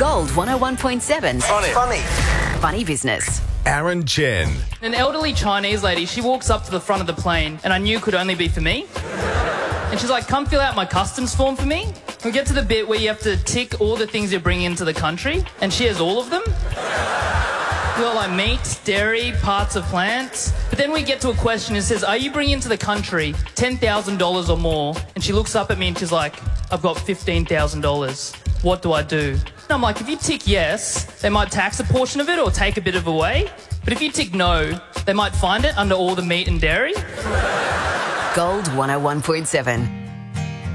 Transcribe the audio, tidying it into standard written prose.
Gold 101.7. Funny business. Aaron Chen. An elderly Chinese lady, she walks up to the front of the plane, and I knew could only be for me. And she's like, come fill out my customs form for me. We get to the bit where you have to tick all the things you're bringing into the country, and she has all of them. We got like meat, dairy, parts of plants. But then we get to a question that says, are you bringing into the country $10,000 or more? And she looks up at me and she's like, I've got $15,000. What do I do? And I'm like, if you tick yes, they might tax a portion of it or take a bit of away. But if you tick no, they might find it under all the meat and dairy. Gold 101.7.